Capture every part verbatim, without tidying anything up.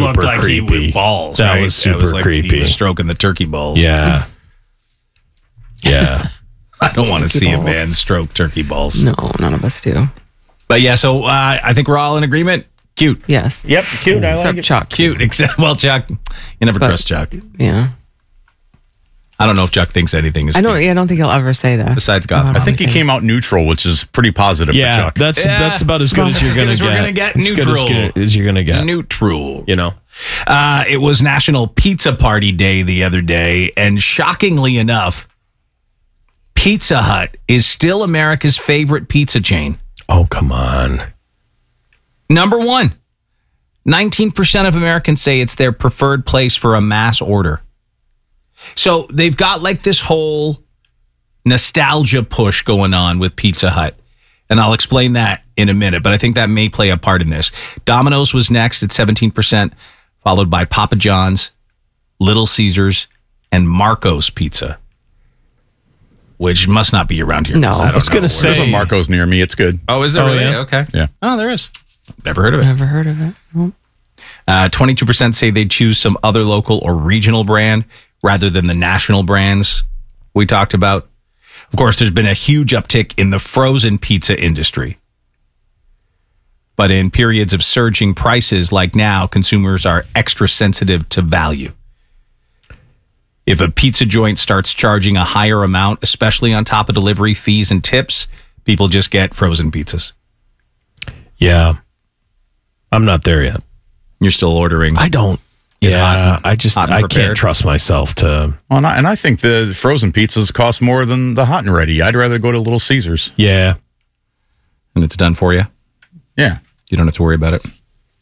looked like creepy. he was balls. That right? was super it was like creepy. He was stroking the turkey balls. Yeah. Yeah. I don't want to Turkey see balls. a man stroke turkey balls. No, none of us do. But yeah, so uh, I think we're all in agreement. Cute. Yes. Yep, cute. I like Except it. Chuck. Cute. Except, well, Chuck, you never But- trust Chuck. Yeah. I don't know if Chuck thinks anything is I don't. cute. Yeah, I don't think he'll ever say that. Besides God. About I think he anything. came out neutral, which is pretty positive Yeah, for Chuck. that's Yeah. that's about as good Well, as that's you're as gonna good as get. we're gonna get. As good as Neutral. good as you're gonna get. Neutral. You know. Uh, it was National Pizza Party Day the other day, and shockingly enough, Pizza Hut is still America's favorite pizza chain. Oh, come on. Number one. nineteen percent of Americans say it's their preferred place for a mass order. So they've got like this whole nostalgia push going on with Pizza Hut. And I'll explain that in a minute, but I think that may play a part in this. Domino's was next at seventeen percent, followed by Papa John's, Little Caesars, and Marco's Pizza, which must not be around here. 'cause No. I, don't I was know gonna where- say- There's a Marco's near me. It's good. Oh, is there Oh, really? yeah? Okay. Yeah. Oh, there is. Never heard of it. Never heard of it. Nope. Uh, twenty-two percent say they'd choose some other local or regional brand rather than the national brands we talked about. Of course, there's been a huge uptick in the frozen pizza industry. But in periods of surging prices like now, consumers are extra sensitive to value. If a pizza joint starts charging a higher amount, especially on top of delivery fees and tips, people just get frozen pizzas. Yeah. I'm not there yet. You're still ordering. I don't. Get Yeah, hot and- I just hot and I prepared. can't trust myself to. Well, and I, and I think the frozen pizzas cost more than the hot and ready. I'd rather go to Little Caesars. Yeah. And it's done for you. Yeah. You don't have to worry about it.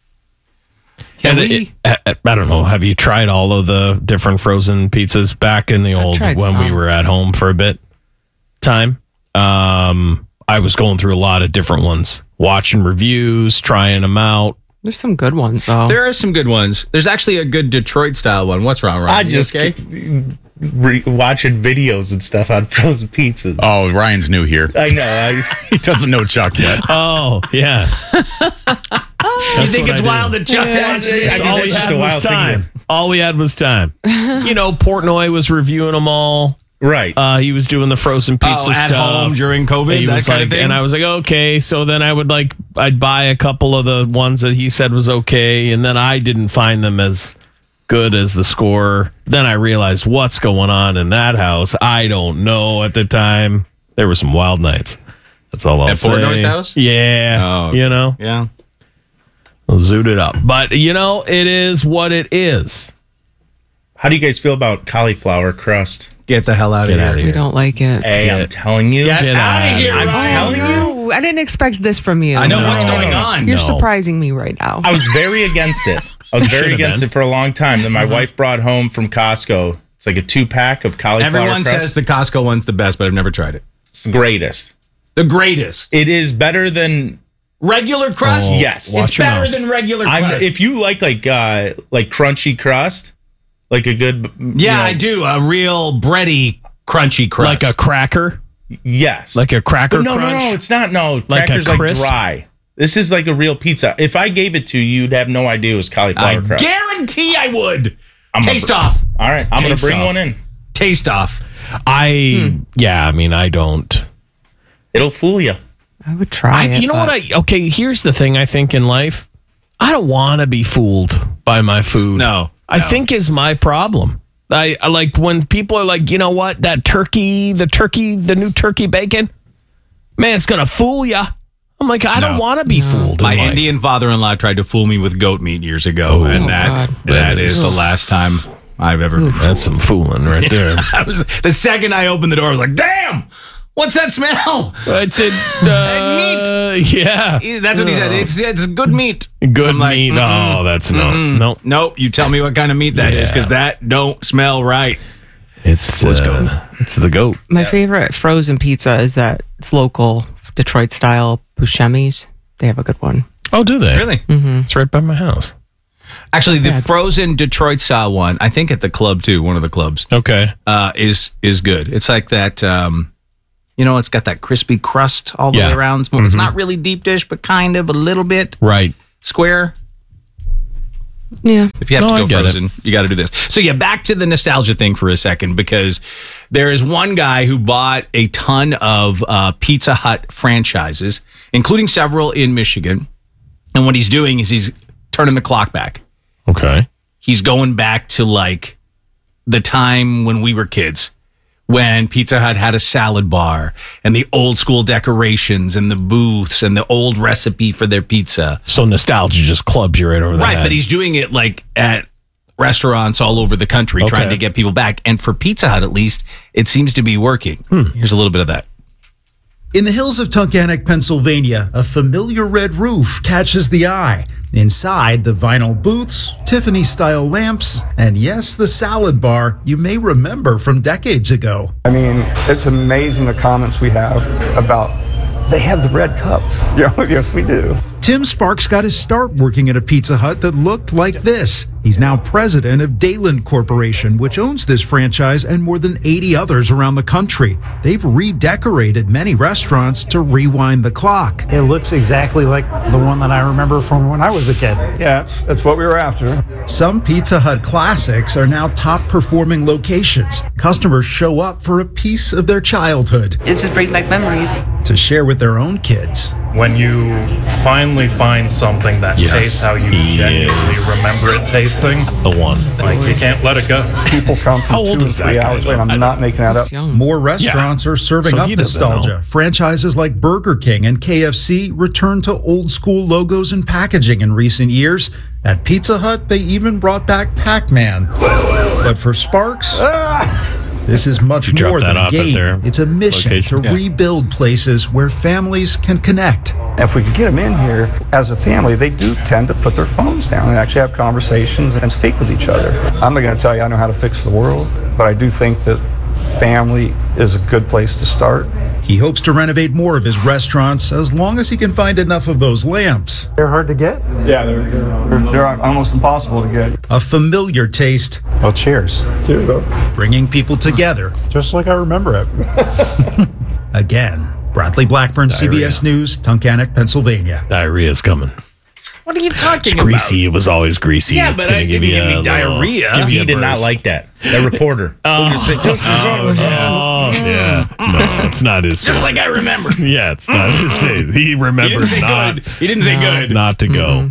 Can And we? it- I, I don't know. Have you tried all of the different frozen pizzas back in the old tried when we some. were at home for a bit time? Um, I was going through a lot of different ones, watching reviews, trying them out. There's some good ones though. There are some good ones. There's actually a good Detroit style one. What's wrong, Ryan? I You just okay? keep re- watching videos and stuff on frozen pizzas. Oh, Ryan's new here. I know. I, He doesn't know Chuck yet. Oh yeah, You think it's wild that Chuck Yeah, wants I me? mean, all that's we just had a was wild thing time. All we had was time. You know, Portnoy was reviewing them all. right. Uh, he was doing the frozen pizza Oh, at stuff home during COVID, He that was kind like, of thing? and I was like, okay. So then I would like, I'd buy a couple of the ones that he said was okay, and then I didn't find them as good as the score. Then I realized what's going on in that house. I don't know at the time. There were some wild nights. That's all I'll At say. Portnoy's house? Yeah. Oh, you know, Yeah. zoot it up. But you know, it is what it is. How do you guys feel about cauliflower crust? Get the hell out of Get here. out of we here. don't like it. Hey, I'm telling you. Get, Get out outta of here, here. I'm Ryan. telling you. No, I didn't expect this from you. I know No. what's going on. You're No. surprising me right now. I was very against it. I was very Should've against been. it for a long time. Then my wife brought home from Costco. It's like a two pack of cauliflower Everyone crust. says the Costco one's the best, but I've never tried it. It's the greatest. The greatest. It is better than Regular crust? Oh, yes. watch It's your better mouth. than regular I'm, crust. if you like like uh like crunchy crust, like a good you yeah, know, I do. A real bready, crunchy crust. Like a cracker, yes, like a cracker But no, crunch. no, no, it's not. No, Like a crackers like crisp? dry. This is like a real pizza. If I gave it to you, you'd have no idea it was I cauliflower crust. guarantee I would. I'm Taste a- off. All right, I'm gonna Taste bring off. one in. Taste off. I yeah, I mean I don't. It'll fool you. I would try I, it. you know but what I okay, here's the thing I think in life. I don't want to be fooled by my food. No, I no. think is my problem. I, I like when people are like, you know what, that turkey, the turkey, the new turkey bacon, man, it's gonna fool ya. I'm like, I don't No. want to be fooled. My in life. Indian father-in-law tried to fool me with goat meat years ago, and Oh, that God. that That is is- the last time I've ever been fooled. That's some fooling right there. I was the second I opened the door, I was like, "Damn, what's that smell?" It's a uh, yeah, That's what he said. It's it's good meat. good I'm like, meat. mm-mm, No, that's no, mm-mm. no. Nope. You tell me what kind of meat that is, Yeah. because that don't smell right. It's Was uh, goat. it's the goat. my favorite frozen pizza is that it's local Detroit style Buscemi's. They have a good one. Oh, do they? Really? It's right by my house. Actually, the Yeah. frozen Detroit style one, I think at the club too, one of the clubs, Okay. uh, is is good. It's like that. Um, you know, it's got that crispy crust all the Yeah. way around. It's, it's not really deep dish, but kind of a little bit Right. square. Yeah. If you have No, I to go get frozen, you got to do this. So yeah, back to the nostalgia thing for a second, because there is one guy who bought a ton of uh, Pizza Hut franchises, including several in Michigan. And what he's doing is he's turning the clock back. Okay. He's going back to like the time when we were kids, when Pizza Hut had a salad bar and the old school decorations and the booths and the old recipe for their pizza. So nostalgia just clubs you right over the Right, head. but he's doing it like at restaurants all over the country, Okay. trying to get people back. And for Pizza Hut, at least, it seems to be working. Here's a little bit of that. In the hills of Tunkhannock, Pennsylvania, a familiar red roof catches the eye. Inside, the vinyl booths, Tiffany-style lamps, and yes, the salad bar you may remember from decades ago. I mean, it's amazing the comments we have about they have the red cups. You know, yes, we do. Tim Sparks got his start working at a Pizza Hut that looked like this. He's now president of Dayland Corporation, which owns this franchise and more than eighty others around the country. They've redecorated many restaurants to rewind the clock. It looks exactly like the one that I remember from when I was a kid. Yeah, that's, that's what we were after. Some Pizza Hut classics are now top performing locations. Customers show up for a piece of their childhood It just brings back memories. to share with their own kids. When you finally find something that Yes, tastes how you he genuinely is. remember it tasting, The one. like you can't let it go. People come from How two old and is that three guy, hours away, and though? I'm not making that up. He's young. More restaurants are serving So up he doesn't nostalgia. know. Franchises like Burger King and K F C returned to old school logos and packaging in recent years. At Pizza Hut, they even brought back Pac-Man. But for Sparks, this is much You dropped more than that a off at game. their It's a mission location? to Yeah. rebuild places where families can connect. If we could get them in here as a family, they do tend to put their phones down and actually have conversations and speak with each other. I'm not going to tell you I know how to fix the world, but I do think that family is a good place to start. He hopes to renovate more of his restaurants as long as he can find enough of those lamps. They're hard to get. Yeah, they're, they're, they're almost impossible to get. A familiar taste, Well, cheers. bringing people together Just like I remember it. again. Bradley Blackburn, C B S News, Tunkhannock, Pennsylvania. Diarrhea's coming. What are you talking It's greasy. It was always greasy. Yeah, it's but gonna I give didn't you give me a little- diarrhea. give you He a did not burst. like that. The reporter. Oh, yeah. No, it's not his. Just fault. like I remember. Yeah, it's not his. He He didn't remembers say not, good. He didn't say good. not to go.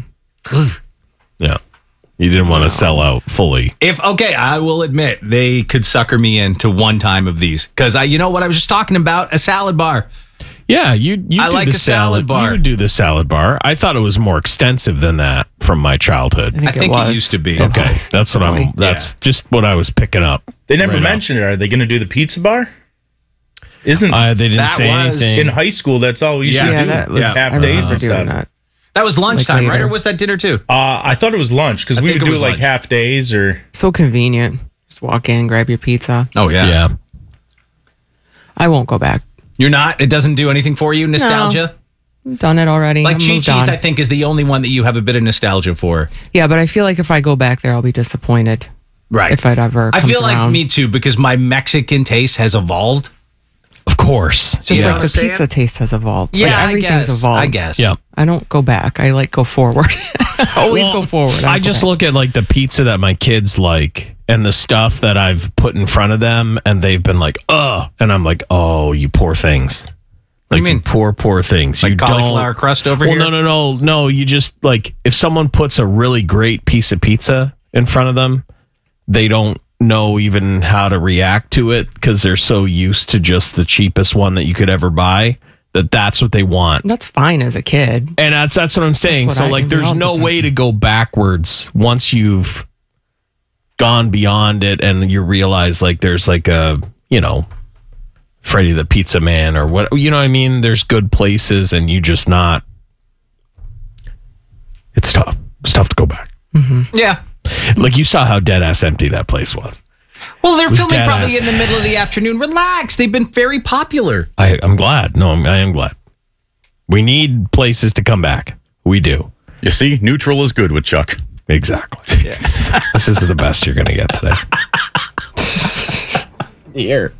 Yeah, he didn't want to sell out fully. If okay, I will admit they could sucker me into one time of these because I, you know what, I was just talking about a salad bar. Yeah, you you I do like the a salad bar. You do the salad bar. I thought it was more extensive than that from my childhood. I think it, was. used to be. Okay, that's what I'm. That's just what I was picking up. They never Right mentioned it. Are they going to do the pizza bar? Isn't Uh, they didn't That say was anything. in high school? That's all we used Yeah. to Yeah, do. that was. half I days remember and doing stuff. that. That was lunchtime, right? later. Or was that dinner too? Uh, I thought it was lunch because I we think would it do was like lunch. half days or. So convenient. Just walk in, grab your pizza. Oh yeah. yeah, I won't go back. You're not. It doesn't do anything for you. Nostalgia. I've done it already. Like I've Chi moved Chi's, on. I think is the only one that you have a bit of nostalgia for. Yeah, but I feel like if I go back there, I'll be disappointed. Right. If it ever I comes feel like around. me too because my Mexican taste has evolved. of course. Just Yeah. like the Understand? pizza taste has evolved. Yeah, like I everything's guess. evolved. I guess. Yeah. I don't go back. I like go forward. Always Well, go forward. I don't go just back. look at like the pizza that my kids like and the stuff that I've put in front of them, and they've been like, "Oh," and I'm like, "Oh, you poor things." What do Like you mean? poor, poor things. Like you cauliflower don't, crust over well, here? no, no, no, no. You just like if someone puts a really great piece of pizza in front of them, they don't know even how to react to it because they're so used to just the cheapest one that you could ever buy that that's what they want. That's fine as a kid. And that's that's what I'm saying. what so I like do there's all the no time. way to go backwards once you've gone beyond it and you realize like there's like a, you know, Freddy the Pizza Man or what, you know what I mean? There's good places and you just not, it's tough. It's tough to go back. Yeah. Like you saw how dead ass empty that place was. Well, they're was filming dead probably ass. in the middle of the afternoon. Relax. They've been very popular. I, I'm glad. No, I'm, I am glad. We need places to come back. We do. You see, neutral is good with Chuck. Exactly. This is the best you're going to get today. Here.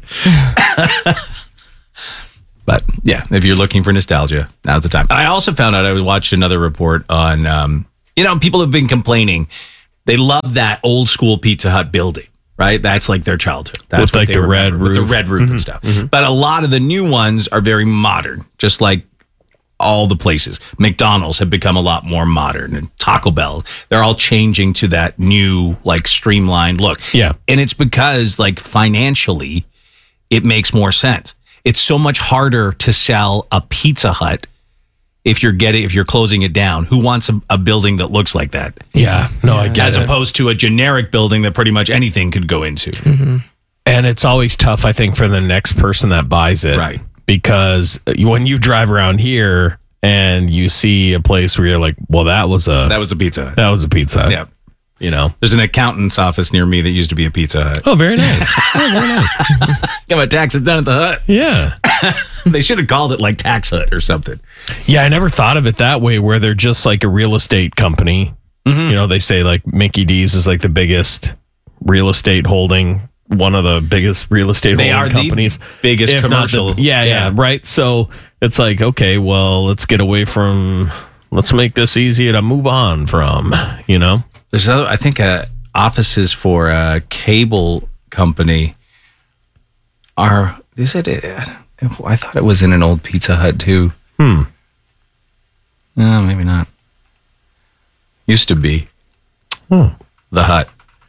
But yeah, if you're looking for nostalgia, now's the time. I also found out I watched another report on, um, you know, people have been complaining they love that old school Pizza Hut building, right? That's like their childhood. That's With, what like, they the red remember, with roof. the red roof and stuff. But a lot of the new ones are very modern, just like all the places. McDonald's have become a lot more modern, and Taco Bell, they're all changing to that new, like, streamlined look. Yeah. And it's because, like, financially, it makes more sense. It's so much harder to sell a Pizza Hut if you're getting if you're closing it down. Who wants a, a building that looks like that? Yeah. No, I get As it. opposed to a generic building that pretty much anything could go into. And it's always tough, I think, for the next person that buys it. Right. Because when you drive around here and you see a place where you're like, well, that was a That was a Pizza Hut. that was a Pizza Hut. Yeah. You know. There's an accountant's office near me that used to be a Pizza Hut. Oh, very nice. Oh, very nice. Get my taxes done at the Hut. Yeah. They should have called it like Tax Hut or something. Yeah, I never thought of it that way, where they're just like a real estate company. Mm-hmm. You know, they say like Mickey D's is like the biggest real estate holding, one of the biggest real estate They holding are the companies. biggest if not the- commercial. yeah, yeah, Yeah. right. So it's like, okay, well, let's get away from, let's make this easier to move on from, you know? There's other, I think, uh, offices for a cable company are, is it, uh, I thought it was in an old Pizza Hut too. Hmm. No, maybe not. Used to be. Hmm. The Hut.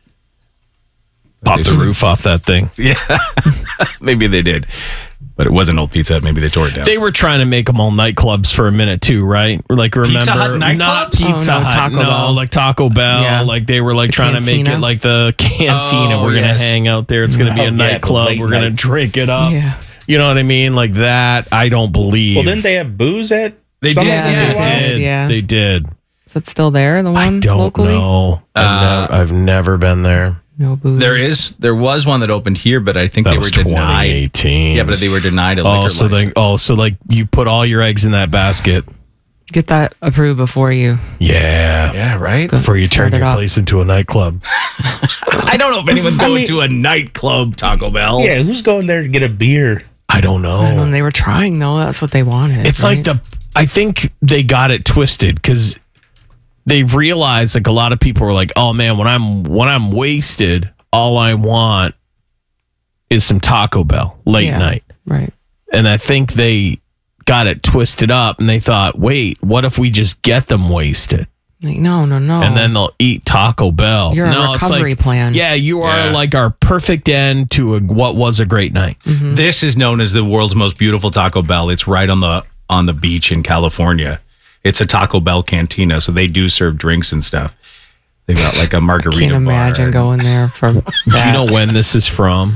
Pop the roof off that thing. Yeah. Maybe they did. But it wasn't old Pizza Hut. Maybe they tore it down. They were trying to make them all nightclubs for a minute too, right? Like, remember, Pizza Hut not nightclubs? Pizza Oh, no, Hut, Taco no, Bell. like Taco Bell. Yeah. Like they were like The trying to make cantina. it like the cantina. Oh, we're gonna yes. hang out there. It's gonna be Oh, a yeah, the nightclub. late We're gonna night. drink it up. Yeah. You know what I mean? Like that. I don't believe. Well, didn't they have booze at? They some did, of them yeah, for a they while? did. yeah. They did. Is it still there? The one I don't locally? know. I've, Uh, nev- I've never been there. No booze. There is, there was one that opened here, but I think That they was were denied. twenty eighteen. Yeah, but they were denied a Oh, liquor so license. like, oh, so like you put all your eggs in that basket. Get that approved before you Yeah. Yeah, right? Before you turn Start it your up. place into a nightclub. I don't know if anyone's going mean- to a nightclub, Taco Bell. Yeah, who's going there to get a beer? I don't know. And they were trying though. That's what they wanted. It's right? like the, I think they got it twisted because they realized like a lot of people were like, oh man, when I'm when I'm wasted, all I want is some Taco Bell late Yeah. night. right. And I think they got it twisted up and they thought, wait, what if we just get them wasted? Like, no, no, no. And then they'll eat Taco Bell. You're a no, it's recovery like, plan. Yeah, you are Yeah. like our perfect end to a, what was a great night. Mm-hmm. This is known as the world's most beautiful Taco Bell. It's right on the on the beach in California. It's a Taco Bell cantina, so they do serve drinks and stuff. They've got like a margarita Can't bar. imagine going there for that. Do you know when this is from?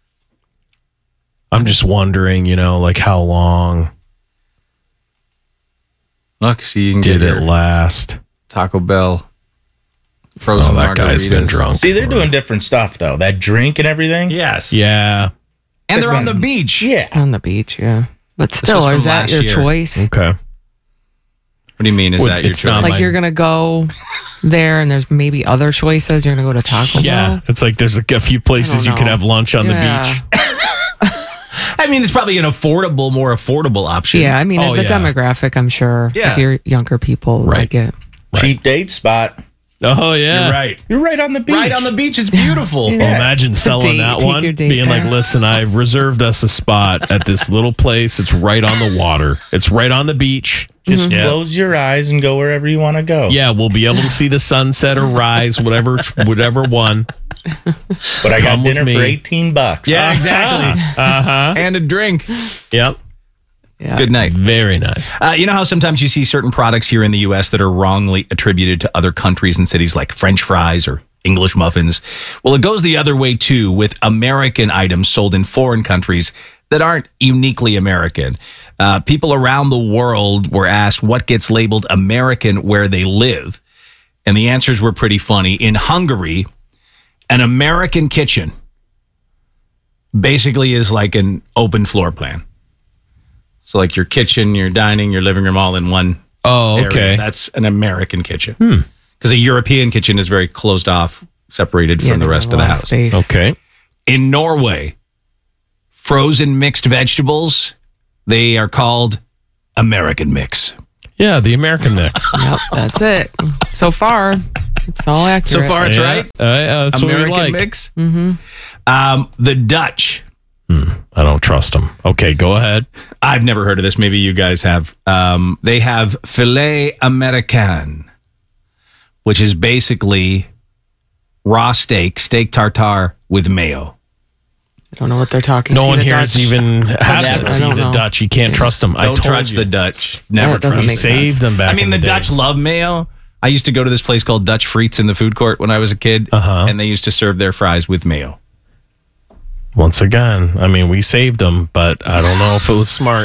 I'm just wondering, you know, like how long Look, see, you can did get it your last? Taco Bell frozen Oh, that guy's been margaritas. drunk. See, they're doing different stuff though. That drink and everything. Yes. Yeah. And they're That's on the not- beach. Yeah. on the beach? Yeah, but still, was is from that last your year. choice? Okay. What do you mean? Is Would- that your it's not choice? Like you're gonna go there, and there's maybe other choices. You're gonna go to Taco Yeah. Bell. It's like there's like a few places you know. can have lunch on Yeah. the beach. I mean, it's probably an affordable, more affordable option. Yeah, I mean Oh, the yeah. demographic. I'm sure Yeah. if you're younger people Right. like it. Cheap date spot. Oh, yeah. You're right. You're right on the beach. Right on the beach. It's beautiful. Well, imagine selling date, that take one, your date being like, there. listen, I've reserved us a spot at this little place. It's right on the water. It's right on the beach. Just Yeah. close your eyes and go wherever you want to go. Yeah, we'll be able to see the sunset or rise, whatever, whatever one. But I Come got with dinner me. for eighteen bucks. Yeah, exactly. Uh huh. And a drink. Yep. Yeah. Good night. Very nice. Uh, you know how sometimes you see certain products here in the U S that are wrongly attributed to other countries and cities like French fries or English muffins? Well, it goes the other way too with American items sold in foreign countries that aren't uniquely American. Uh, people around the world were asked what gets labeled American where they live. And the answers were pretty funny. In Hungary, an American kitchen basically is like an open floor plan. So like your kitchen, your dining, your living room, all in one Oh, area. okay. That's an American kitchen. Because a European kitchen is very closed off, separated Yeah, from the they rest have of a the lot house. Space. Okay. In Norway, frozen mixed vegetables, they are called American mix. Yeah, the American mix. Yep, that's it. So far, It's all accurate. So far, it's Yeah. right. Uh, yeah, that's American what we like. mix. Mm-hmm. Um, the Dutch. I don't trust them. Okay, go ahead. I've never heard of this. Maybe you guys have. Um, they have filet américain, which is basically raw steak, steak tartare with mayo. I don't know what they're talking. No See, one the here has Dutch- even had I to see don't the know. Dutch. You can't trust them. I Don't told trust you. the Dutch. Never That doesn't trust. make Saved sense. them back. I mean, in the, the, Dutch day. love mayo. I used to go to this place called Dutch Friets in the food court when I was a kid, Uh-huh. and they used to serve their fries with mayo. Once again, I mean, we saved them, but I don't know if it was smart.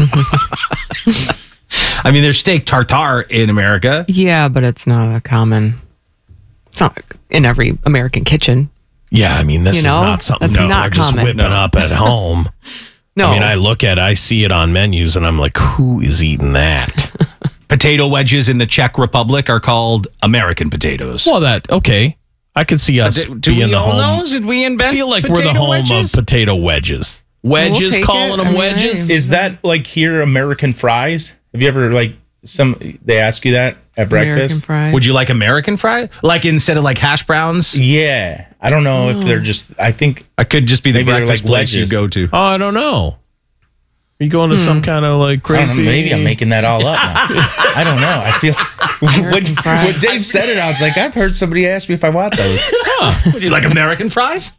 I mean, there's steak tartare in America. Yeah, but it's not a common. It's not in every American kitchen. Yeah, I mean, this You is know, not something that's no, not we're just common. whipping No. up at home. No, I mean, I look at it, I see it on menus, and I'm like, who is eating that? Potato wedges in the Czech Republic are called American potatoes. Well, that, okay. I could see us do, do being we the own home. those? Did we I invent feel like we're the potato home wedges? of potato wedges. Wedges, take calling it. them I mean, wedges. hey. Is that like here American fries? Have you ever like some they ask you that at American breakfast? fries. Would you like American fry? Like instead of like hash browns? Yeah. I don't know if they're just I think I could just be the Maybe they're breakfast like place you wedges. go to. Oh, I don't know. Are you going to some kind of like I don't crazy? know, maybe I'm making that all up now. I don't know. I feel when, fries. when Dave said it, I was like, I've heard somebody ask me if I want those. Would you like American fries?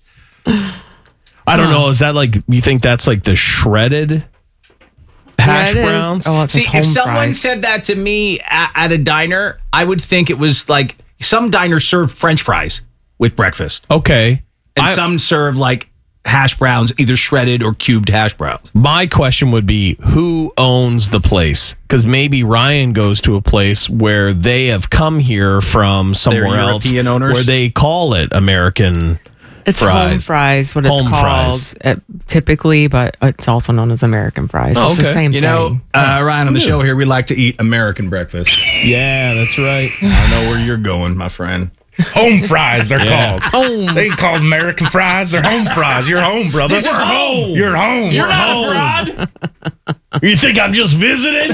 I don't know. Is that like you think that's like the shredded hash Yeah, it is. browns? Oh, it says See, home if someone fries. said that to me at, at a diner, I would think it was like some diners serve French fries with breakfast, Okay. and I- some serve like hash browns, either shredded or cubed hash browns. My question would be who owns the place? Because maybe Ryan goes to a place where they have come here from somewhere else European owners? where they call it American It's fries. home fries, what it's Home called fries. uh, typically, but it's also known as American fries. So Oh, it's the okay. same You thing. know, uh, Ryan, on the show here, we like to eat American breakfast. Yeah, that's right. I know where you're going, my friend. Home fries, they're Yeah. called. They ain't called American fries. They're home fries. You're home, brother. This is home. You're home. You're We're not home. abroad. You think I'm just visiting?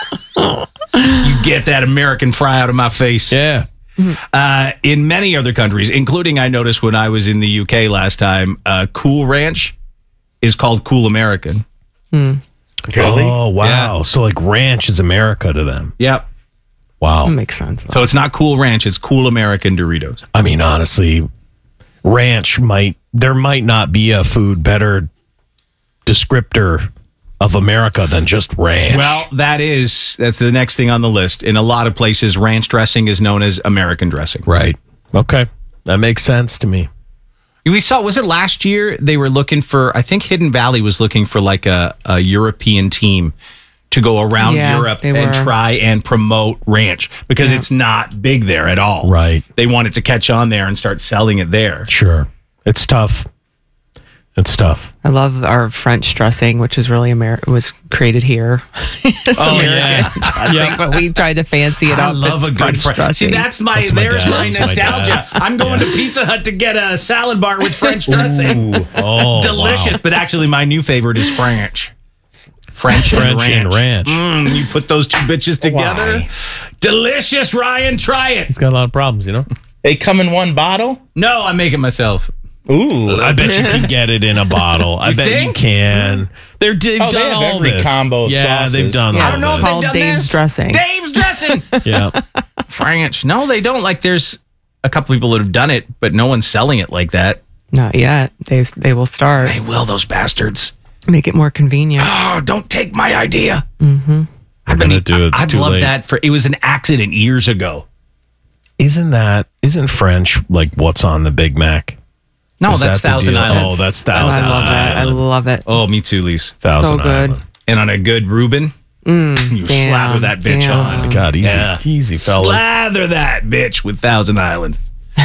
You get that American fry out of my face. Yeah. Uh, in many other countries, including I noticed when I was in the U K last time, uh, Cool Ranch is called Cool American. Really? Oh, wow. Yeah. So like ranch is America to them. Yep. Wow. That makes sense. So it's not Cool Ranch, it's Cool American Doritos. I mean, honestly, ranch might, there might not be a food better descriptor of America than just ranch. Well, that is, that's the next thing on the list. In a lot of places, ranch dressing is known as American dressing. right. Okay. That makes sense to me. We saw, was it last year? They were looking for, I think Hidden Valley was looking for like a, a European team to go around Yeah, Europe they and were. try and promote ranch because it's not big there at all. Right. They wanted to catch on there and start selling it there. Sure. It's tough. It's tough. I love our French dressing, which is really American. Was created here. It's Oh, American yeah. dressing, but we tried to fancy it I up. love It's a good French French. dressing. See, that's my, That's my there's dad. my That's my nostalgia. dad's. I'm going to Pizza Hut to get a salad bar with French dressing. Oh, Delicious, wow. but actually my new favorite is French. French, and French ranch. and ranch. Mm, you put those two bitches together. Why? Delicious, Ryan. Try it. He's got a lot of problems, you know? They come in one bottle? No, I make it myself. Ooh. I bet you can get it in a bottle. I You bet think? you can. They're, they've Oh, they done have all every this. combo of yeah, sauces. they've done Yeah, all I don't know it's if this. called they've done Dave's this. dressing. Dave's dressing. Yeah. French. No, they don't. Like, there's a couple people that have done it, but no one's selling it like that. Not yet. They they will start. They will, those bastards. Make it more convenient. Oh, don't take my idea. Mm-hmm. I've gonna do it. It's I've too loved late. that for. It was an accident years ago. Isn't that, isn't French like what's on the Big Mac? No, Is that's that the Thousand deal? Islands. Oh, that's Oh, Thousand I love that. I Island. love it. Oh, me too, Lise. Thousand so good. Island. And on a good Reuben, you damn, slather that bitch damn. on. God, easy, Yeah. easy, fellas. Slather that bitch with Thousand Island.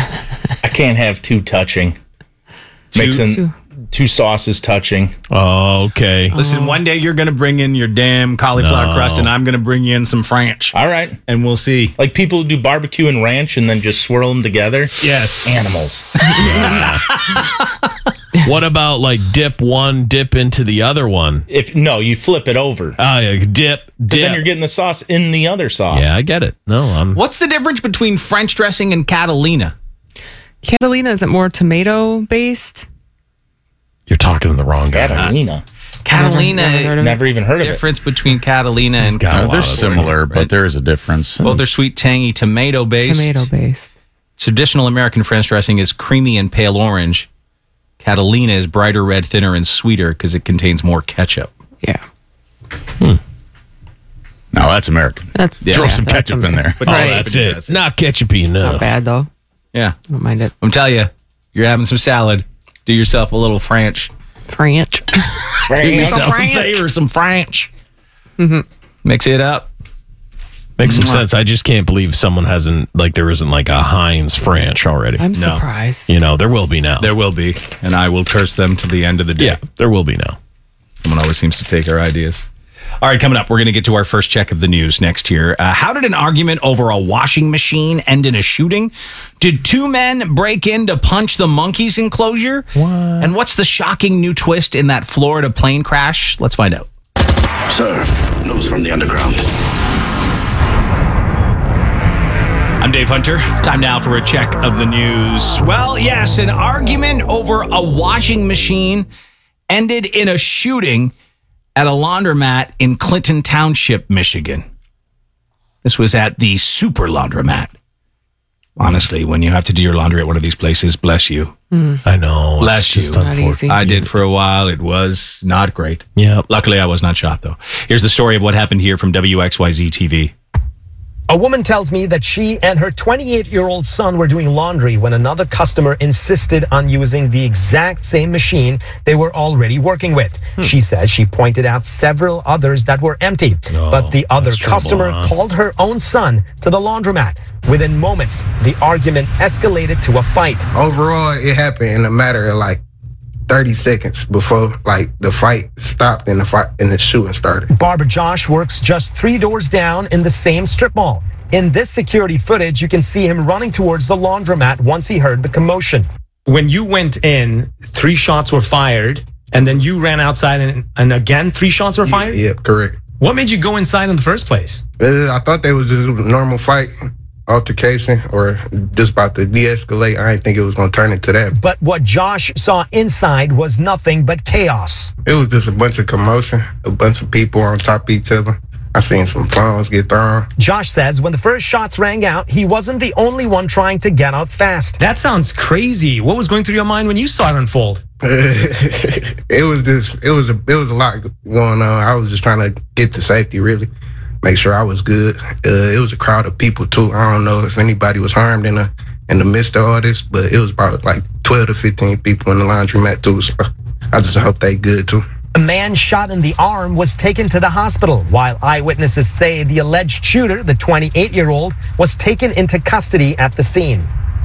I can't have two touching. Mixing Two. two sauces touching. Oh, okay. Listen, one day you're going to bring in your damn cauliflower No. crust, and I'm going to bring you in some French, All right. and we'll see. Like people who do barbecue and ranch and then just swirl them together. Yes. Animals. What about like dip one, dip into the other one? If no, you flip it over. Oh, yeah, dip, Because then dip. you're getting the sauce in the other sauce. Yeah, I get it. No, I'm. What's the difference between French dressing and Catalina? Catalina, is it more tomato based? You're talking to the wrong guy. Catalina. Catalina. Never- never heard of it. Never even heard of it. Difference between Catalina and got a Uh, lot they're of similar, right? but there is a difference. Both are sweet, tangy, tomato based. Tomato based. Traditional American French dressing is creamy and pale orange. Catalina is brighter red, thinner, and sweeter because it contains more ketchup. Yeah. Now that's American. That's Throw yeah, some that's ketchup in American. there. But Oh, Right. that's it. Not ketchupy enough. Not bad though. Yeah. I don't mind it. I'm telling you, you're having some salad. Do yourself a little French. French. Do yourself a French. favor, some French. Mm-hmm. Mix it up. Makes some sense. I just can't believe someone hasn't, like, there isn't like a Heinz French already. I'm surprised. You know, there will be now. There will be, and I will curse them to the end of the day. Yeah, there will be now. Someone always seems to take our ideas. All right, coming up, we're going to get to our first check of the news next here. Uh, how did an argument over a washing machine end in a shooting? Did two men break in to punch the monkeys enclosure? What? And what's the shocking new twist in that Florida plane crash? Let's find out. Sir, news from the underground. I'm Dave Hunter. Time now for a check of the news. Well, yes, an argument over a washing machine ended in a shooting at a laundromat in Clinton Township, Michigan. This was at the Super Laundromat. Honestly, when you have to do your laundry at one of these places, bless you. I know. Bless it's just you. Not easy. I did for a while. It was not great. Yeah. Luckily, I was not shot, though. Here's the story of what happened here from W X Y Z T V. A woman tells me that she and her twenty-eight-year-old son were doing laundry when another customer insisted on using the exact same machine they were already working with. Hmm. She says she pointed out several others that were empty, Oh, but the other that's trouble, customer huh? called her own son to the laundromat. Within moments, the argument escalated to a fight. Overall, it happened in a matter of like thirty seconds before like the fight stopped and the fight and the shooting started. Barbara Josh works just three doors down in the same strip mall. In this security footage, you can see him running towards the laundromat once he heard the commotion. When you went in, three shots were fired, and then you ran outside, and, and again, three shots were fired? Yeah, correct. What made you go inside in the first place? Uh, I thought they was just a normal fight, altercation, or just about to de-escalate. I didn't think it was going to turn into that. But what Josh saw inside was nothing but chaos. It was just a bunch of commotion, a bunch of people on top of each other. I seen some phones get thrown. Josh says when the first shots rang out, he wasn't the only one trying to get out fast. That sounds crazy. What was going through your mind when you saw it unfold? it was just, it was a, it was a lot going on. I was just trying to get to safety, really, make sure I was good. Uh, it was a crowd of people too. I don't know if anybody was harmed in the in the midst of all this, but it was about like twelve to fifteen people in the laundromat too. So I just hope they good too. A man shot in the arm was taken to the hospital, while eyewitnesses say the alleged shooter, the twenty-eight-year-old, was taken into custody at the scene.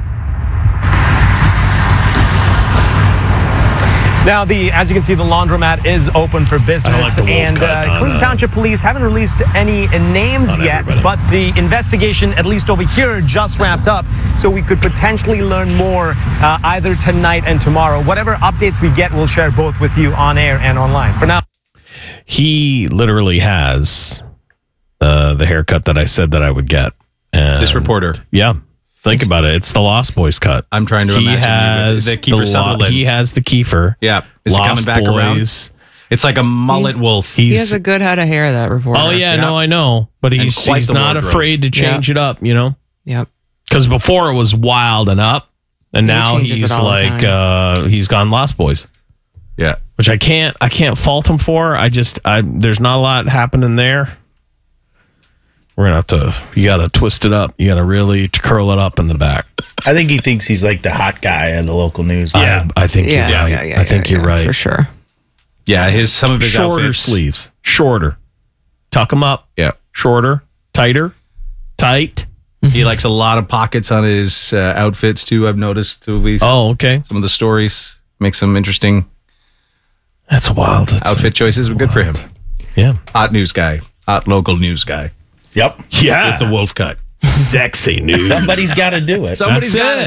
Now, the as you can see, the laundromat is open for business, like the wolf and cut uh, on, Clinton uh, Township Police haven't released any names on yet, everybody. but the investigation, at least over here, just wrapped up, so we could potentially learn more uh, either tonight and tomorrow. Whatever updates we get, we'll share both with you on air and online. For now. He literally has uh, the haircut that I said that I would get. And This reporter. Yeah. Think about it. It's the Lost Boys cut. I'm trying to he imagine has you with the Kiefer Lo- Sutherland. He has the Kiefer. Yeah. Is Lost it coming back around? Boys. It's like a mullet wolf. He He's, has a good head of hair, that reporter. oh, yeah, Yeah. no, I know. But And he's, quite he's the not wardrobe. afraid to change it up, you know? Yep. Because before it was wild and up. And He now changes it he's all the like, time. uh, he's gone Lost Boys. Yeah. Which I can't, I can't fault him for. I just, I there's not a lot happening there. We're gonna have to. You gotta twist it up. You gotta really curl it up in the back. I think he thinks he's like the hot guy on the local news. Yeah, I, I think Yeah, you're right. yeah, yeah, I think yeah, you're yeah, right. for sure. Yeah, his some of his Shorter outfits. sleeves, shorter. Tuck them up. Yeah. Shorter, tighter, tight. He likes a lot of pockets on his uh, outfits too. I've noticed too. At least Oh, okay. some of the stories make some interesting That's wild. That's, outfit choices. Good for him. Yeah. Hot news guy. Hot local news guy. Yep. Yeah. With the wolf cut. Sexy news. Somebody's got to do it. Somebody's That's got it. it.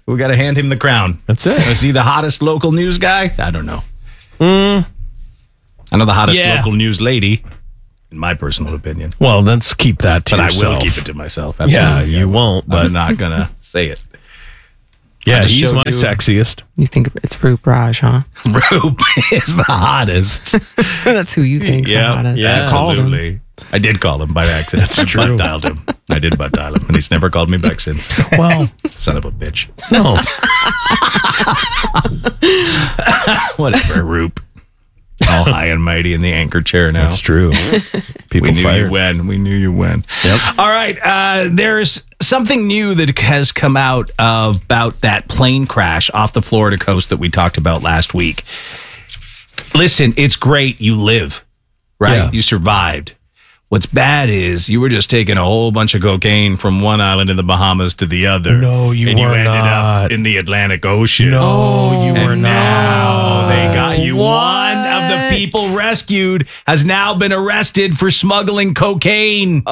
We got to hand him the crown. That's it. Is he the hottest local news guy? I don't know. Mm. I know the hottest Yeah. local news lady, in my personal opinion. Well, let's keep that to But yourself. I will keep it to myself. Yeah, Absolutely. you won't, but I'm not going to say it. yeah, I just he's showed my you- sexiest. You think it's Roop Raj, huh? Roop is the hottest. That's who you think's the hottest. Yeah, I called him. absolutely. I did call him by accident. That's true. I butt dialed him. I did butt dial him, and he's never called me back since. Well, son of a bitch. No. Whatever, Roop. All high and mighty in the anchor chair now. That's true. People we knew fired. you when. We knew you when. Yep. All right. Uh, there's something new that has come out of, about that plane crash off the Florida coast that we talked about last week. Listen, it's great. You live, right? Yeah. You survived. What's bad is you were just taking a whole bunch of cocaine from one island in the Bahamas to the other. No, you and were you ended not. up in the Atlantic Ocean. No, you And were now not. they got you. What? One of the people rescued has now been arrested for smuggling cocaine.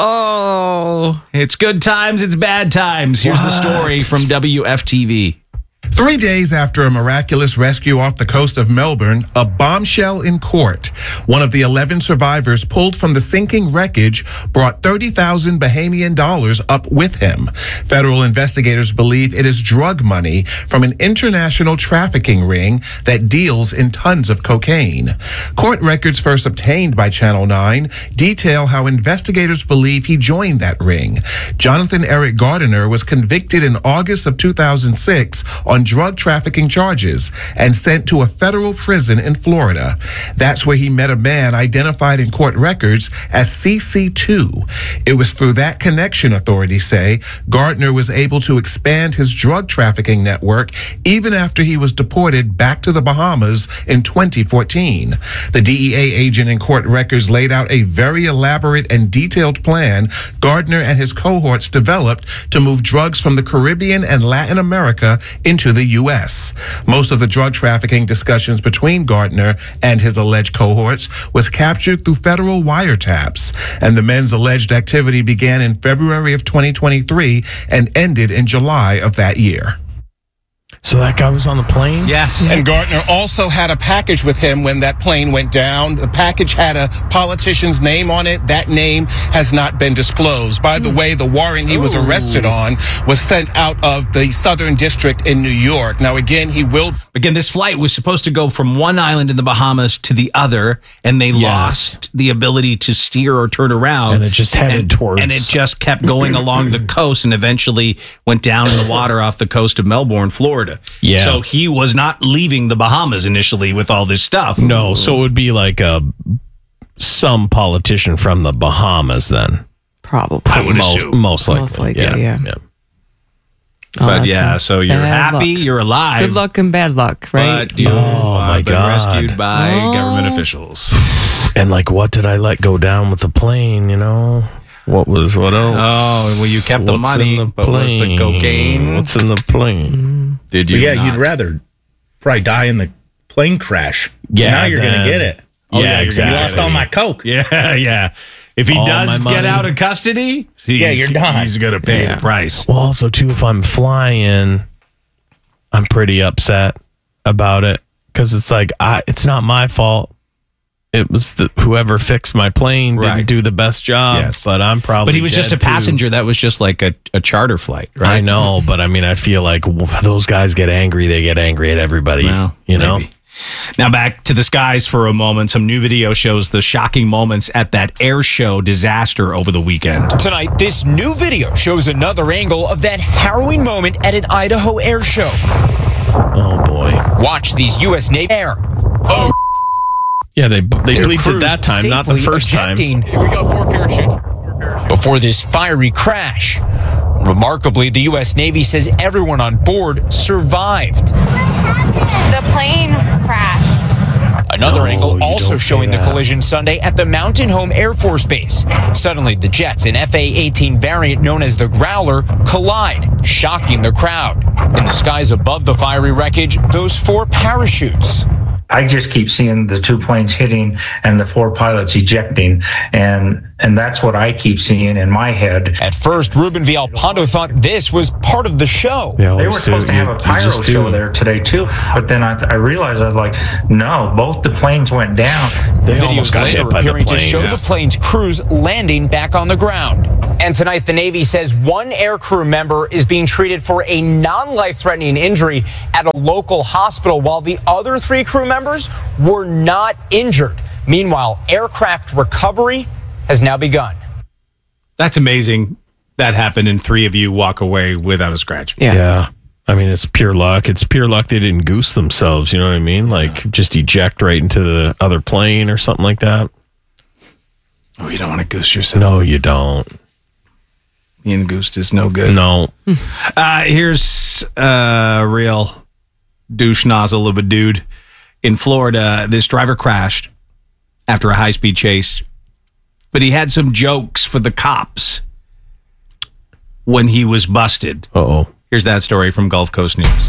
Oh. It's good times, it's bad times. Here's the story from W F T V. Three days after a miraculous rescue off the coast of Melbourne, a bombshell in court. One of the eleven survivors pulled from the sinking wreckage brought thirty thousand Bahamian dollars up with him. Federal investigators believe it is drug money from an international trafficking ring that deals in tons of cocaine. Court records first obtained by Channel nine detail how investigators believe he joined that ring. Jonathan Eric Gardiner was convicted in August of two thousand six on drug trafficking charges and sent to a federal prison in Florida. That's where he met a man identified in court records as C C two. It was through that connection, authorities say, Gardner was able to expand his drug trafficking network even after he was deported back to the Bahamas in twenty fourteen. The D E A agent in court records laid out a very elaborate and detailed plan Gardner and his cohorts developed to move drugs from the Caribbean and Latin America into the U S. Most of the drug trafficking discussions between Gardner and his alleged cohorts was captured through federal wiretaps, and the men's alleged activity began in February of twenty twenty-three and ended in July of that year. So that guy was on the plane? Yes. And Gardner also had a package with him when that plane went down. The package had a politician's name on it. That name has not been disclosed. By the way, the warrant he was arrested on was sent out of the Southern District in New York. Now, again, he will... Again, this flight was supposed to go from one island in the Bahamas to the other, and they Yes. lost the ability to steer or turn around. And it just headed and, towards- And it just kept going along the coast and eventually went down in the water off the coast of Melbourne, Florida. Yeah. So he was not leaving the Bahamas initially with all this stuff. No, so it would be like a some politician from the Bahamas then. Probably. I would most, assume. most likely. Most likely, yeah. Oh, But that's yeah, a so you're bad happy, luck. you're alive. Good luck and bad luck, right? But you Oh, my have been God. rescued by Oh. government officials. And like, what did I let go down with the plane, you know? What was, what else? Oh, well, you kept the What's money, in the but was the plane? cocaine? What's in the plane? Did But you? yeah, not? you'd rather probably die in the plane crash. Yeah, now you're then- gonna get it. Yeah, you're gonna- exactly. You lost all my coke. Yeah, yeah. If he All does my get money. out of custody, he's, Yeah, you're done. He's gonna pay Yeah. the price. Well, also too, if I'm flying, I'm pretty upset about it because it's like I, it's not my fault. It was the whoever fixed my plane Right. didn't do the best job. Yes. But I'm probably. But he was just a dead, too. passenger. That was just like a, a charter flight, right? I know, but I mean, I feel like w- those guys get angry. They get angry at everybody. Well, you know. maybe. Now back to the skies for a moment. Some new video shows the shocking moments at that air show disaster over the weekend. Tonight, this new video shows another angle of that harrowing moment at an Idaho air show. Oh boy! Watch these U S Navy air. Oh, Yeah, they they their bleeped it crews that time, not the safely first time. ejecting Here we go, four parachutes. Before this fiery crash. Remarkably, the U S Navy says everyone on board survived. The plane crashed. Another No, angle you also don't say showing the that. collision Sunday at the Mountain Home Air Force Base. Suddenly, the jets, an F A eighteen variant known as the Growler, collide, shocking the crowd. In the skies above the fiery wreckage, those four parachutes. I just keep seeing the two planes hitting and the four pilots ejecting. And And that's what I keep seeing in my head. At first, Ruben Villalpando thought this was part of the show. They were supposed to have a pyro show there today too, but then I, I realized I was like, no, both the planes went down. The videos later appearing to show the plane's crews landing back on the ground. And tonight, the Navy says one aircrew member is being treated for a non-life-threatening injury at a local hospital, while the other three crew members were not injured. Meanwhile, aircraft recovery has now begun. That's amazing. That happened and three of you walk away without a scratch. Yeah. Yeah. I mean, it's pure luck. It's pure luck they didn't goose themselves. You know what I mean? Like, just eject right into the other plane or something like that. Oh, you don't want to goose yourself. No, you don't. Being goosed is no good. No. Uh, here's a real douche nozzle of a dude. In Florida, this driver crashed after a high-speed chase, but he had some jokes for the cops when he was busted. Uh-oh. Here's that story from Gulf Coast News.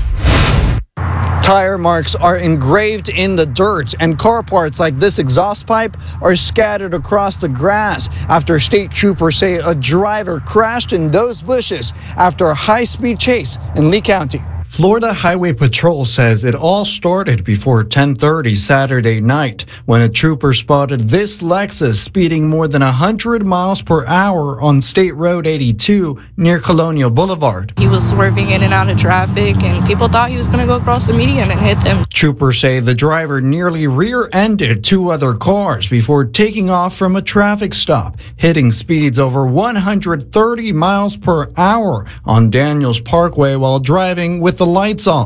Tire marks are engraved in the dirt, and car parts like this exhaust pipe are scattered across the grass after state troopers say a driver crashed in those bushes after a high-speed chase in Lee County. Florida Highway Patrol says it all started before ten thirty Saturday night when a trooper spotted this Lexus speeding more than one hundred miles per hour on State Road eighty-two near Colonial Boulevard. He was swerving in and out of traffic, and people thought he was going to go across the median and hit them. Troopers say the driver nearly rear-ended two other cars before taking off from a traffic stop, hitting speeds over one hundred thirty miles per hour on Daniels Parkway while driving with the lights off.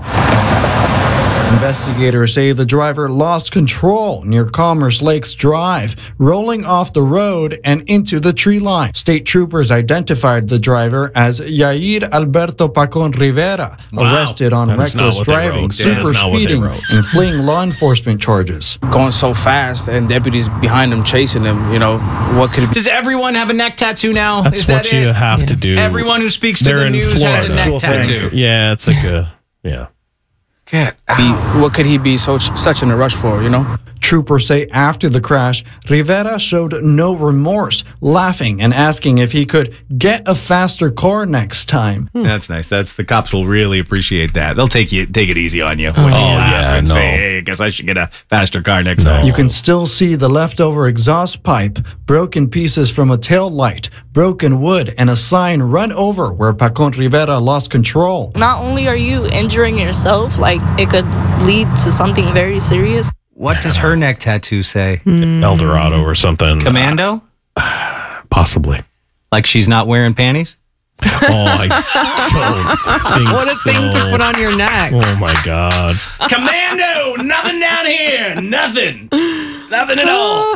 Investigators say the driver lost control near Commerce Lakes Drive, rolling off the road and into the tree line. State troopers identified the driver as Yair Alberto Pacon Rivera, Wow. arrested on That is not reckless what they driving, wrote. That is super not what they speeding, wrote. and fleeing law enforcement charges. Going so fast and deputies behind him chasing him, you know, what could it be? Does everyone have a neck tattoo now? That's Is what that you it? have to do. Everyone who speaks to They're the in news has a Florida. neck tattoo. Yeah, it's like a, yeah. Get be, what could he be so such in a rush for, you know? Troopers say after the crash, Rivera showed no remorse, laughing and asking if he could get a faster car next time. That's nice. That's the cops will really appreciate that. They'll take you take it easy on you when you Oh, laugh yeah, and no. say, "Hey, I guess I should get a faster car next time." You can still see the leftover exhaust pipe, broken pieces from a tail light, broken wood, and a sign run over where Pacon Rivera lost control. Not only are you injuring yourself, like it could lead to something very serious. What does her neck tattoo say? El Dorado or something. Commando? Possibly. Like she's not wearing panties? Oh, I don't think What a so. thing to put on your neck. Oh, my God. Commando! Nothing down here! Nothing! Nothing at all!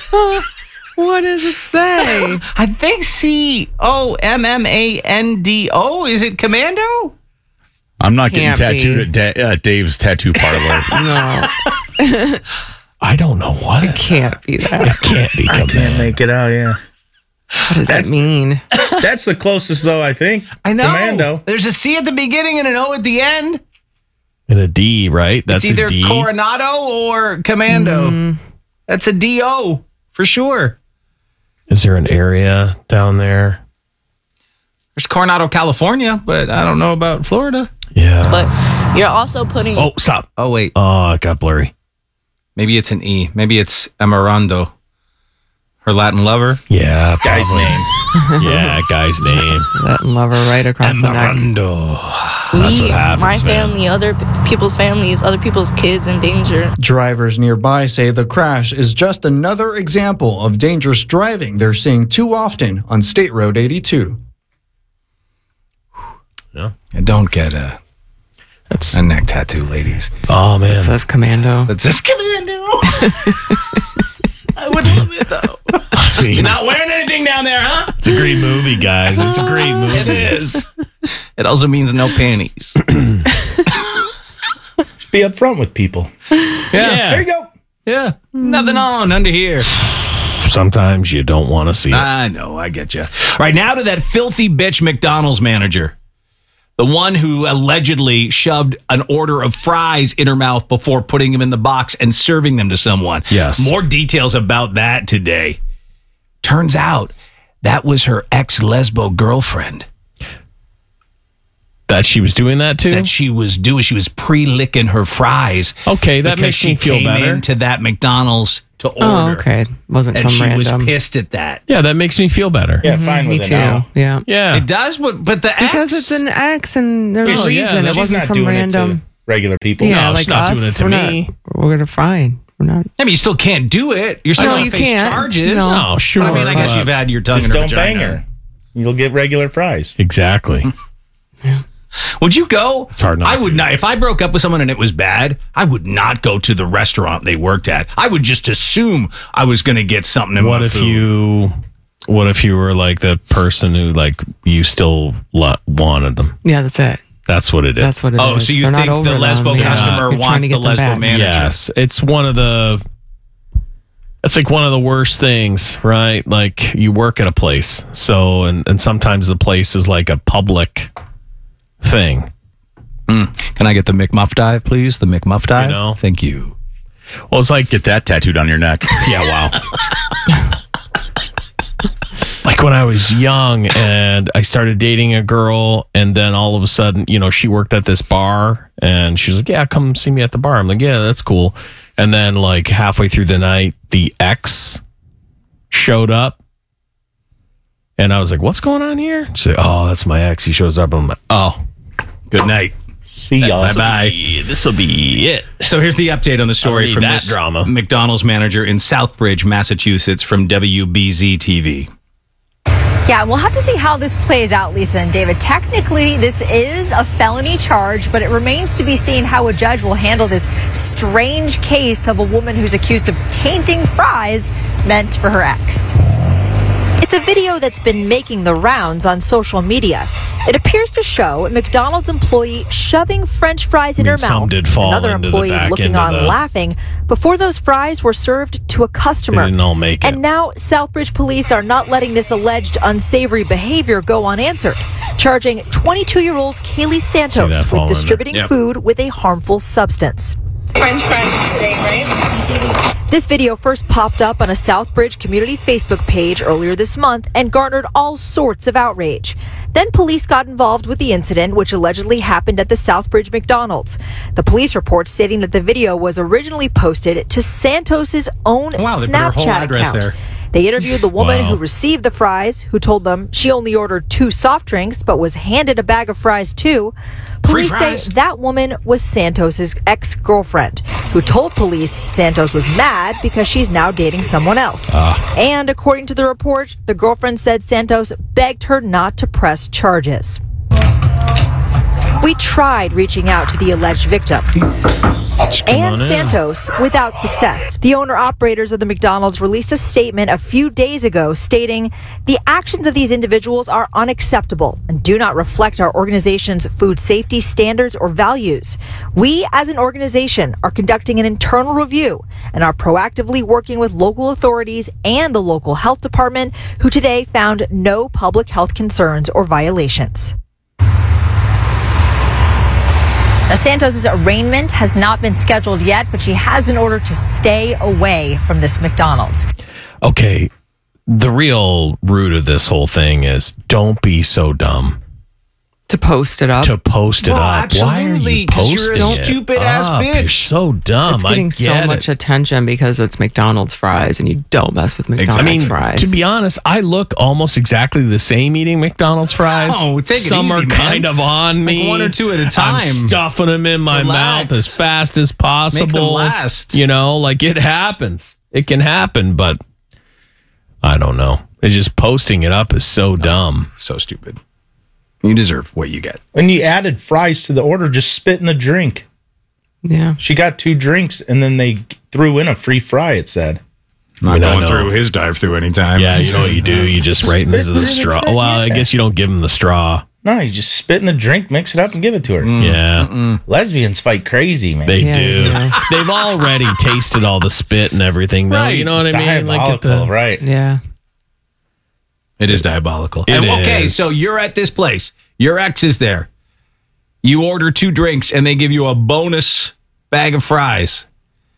What does it say? I think C O M M A N D O. Is it Commando? I'm not getting Can't tattooed be. at da- uh, Dave's tattoo parlor. No, I don't know what it can't be that. It can't be I can't make it out, yeah. What does That's- that mean? That's the closest, though, I think. I know. Commando. There's a C at the beginning and an O at the end. And a D, right? That's it's either a D. Coronado or Commando. That's a D O for sure. Is there an area down there? There's Coronado, California, but I don't know about Florida. Yeah. But you're also putting. Oh, stop. Oh, wait. Oh, it got blurry. Maybe it's an E. Maybe it's Amarando. Her Latin lover. Yeah, Guy's probably. name. Yeah, guy's name. Latin lover right across the neck. Amarando. That's me, what happens, my man. family, other p- people's families, other people's kids in danger. Drivers nearby say the crash is just another example of dangerous driving they're seeing too often on State Road eighty-two. Yeah. And don't get a, That's a neck tattoo, ladies. Oh, man. It says Commando. That says Commando. I would love it, though. You're not wearing anything down there, huh? It's a great movie, guys. It's a great movie. It is. It also means no panties. Just be upfront with people. Yeah. There you go. Yeah. Nothing on under here. Sometimes you don't want to see it. I know. I get you. Right now to that filthy bitch McDonald's manager. The one who allegedly shoved an order of fries in her mouth before putting them in the box and serving them to someone. Yes. More details about that today. Turns out that was her ex-lesbo girlfriend. That she was doing that too? That she was doing. She was pre-licking her fries. Okay, that because makes she me feel came better. into that McDonald's to order. Oh, okay. Wasn't and some she random. was pissed at that. Yeah, that makes me feel better. Yeah, fine Me with it too. now. Yeah. Yeah. It does, but, but the Because ex, it's an ex and there's Oh, a yeah, reason. no, it she's wasn't not some doing it random. to regular people. Yeah, No, like she's not us. doing it to we're me. Not, we're gonna fine. We're not. I mean, you still can't do it. You're still No, going you to face can't. charges. No. No, sure. But I mean, I guess but- you've had your tongue Just in her don't bang vagina. her. You'll get regular fries. Exactly. Would you go? It's hard not I would to. not. If I broke up with someone and it was bad, I would not go to the restaurant they worked at. I would just assume I was going to get something in What my if food. you what if you were like the person who like you still lo- wanted them? Yeah, that's it. That's what it is. That's what it is. Oh, so you They're not think over the lesbo them. Yeah. customer You're trying wants to the get them lesbo back. manager? Yes, it's one of the. It's like one of the worst things, right? Like you work at a place, so and and sometimes the place is like a public thing. Mm. Can I get the McMuff dive, please? The McMuff dive? You know? Thank you. Well, it's like Get that tattooed on your neck. yeah, wow. Like when I was young and I started dating a girl, and then all of a sudden, you know, she worked at this bar, and she's like, "Yeah, come see me at the bar." I'm like, "Yeah, that's cool." And then, like halfway through the night, the ex showed up, and I was like, "What's going on here?" She's like, "Oh, that's my ex. He shows up." I'm like, "Oh, Good night. See y'all. Bye bye. this will be it." So here's the update on the story need from that this drama. McDonald's manager in Southbridge, Massachusetts, from W B Z T V. Yeah, we'll have to see how this plays out, Lisa and David. Technically, this is a felony charge, but it remains to be seen how a judge will handle this strange case of a woman who's accused of tainting fries meant for her ex. It's a video that's been making the rounds on social media. It appears to show a McDonald's employee shoving French fries in I mean, her some mouth. did fall Another into the employee back looking into on the- laughing before those fries were served to a customer. They didn't all make it. And now Southbridge police are not letting this alleged unsavory behavior go unanswered, charging twenty-two-year-old Kaylee Santos that fall in with there. distributing Yep. food with a harmful substance. French fries today, right? This video first popped up on a Southbridge community Facebook page earlier this month and garnered all sorts of outrage. Then police got involved with the incident, which allegedly happened at the Southbridge McDonald's. The police report stating that the video was originally posted to Santos's own Wow, they put her whole Snapchat address account. there. They interviewed the woman Wow. who received the fries, who told them she only ordered two soft drinks but was handed a bag of fries too. Police say fries. that woman was Santos's ex-girlfriend, who told police Santos was mad because she's now dating someone else. And according to the report, the girlfriend said Santos begged her not to press charges. We tried reaching out to the alleged victim and on in. Santos without success. The owner-operators of the McDonald's released a statement a few days ago stating the actions of these individuals are unacceptable and do not reflect our organization's food safety standards or values. We, as an organization, are conducting an internal review and are proactively working with local authorities and the local health department, who today found no public health concerns or violations. Now, Santos's arraignment has not been scheduled yet, but she has been ordered to stay away from this McDonald's. Okay, the real root of this whole thing is don't be so dumb To post it up. to post it Well, up. Why are absolutely, you 'cause you're a posting it stupid-ass up? bitch. You're so dumb. It's getting I so get much it. attention because it's McDonald's fries, and you don't mess with McDonald's I mean, fries. to be honest, I look almost exactly the same eating McDonald's fries. Oh, take it Some easy, are man. kind of on Like me. one or two at a time. I'm stuffing them in my Relax. mouth as fast as possible. Make them last. You know, like it happens. It can happen, but I don't know. It's just posting it up is so dumb. So stupid. You deserve what you get. When you added fries to the order, just spit in the drink. Yeah. She got two drinks and then they threw in a free fry, it said. Not I mean, I going know. through his drive through anytime. Yeah, you know what you do? You just right into the straw. Well, I guess you don't give them the straw. No, you just spit in the drink, mix it up, and give it to her. Yeah, Lesbians fight crazy, man. they Yeah, do. yeah. They've already tasted all the spit and everything, though. Right. You know what I mean? Like at Diabolical, the, right. Yeah. It is diabolical. It And, okay, is. so you're at this place. Your ex is there. You order two drinks and they give you a bonus bag of fries.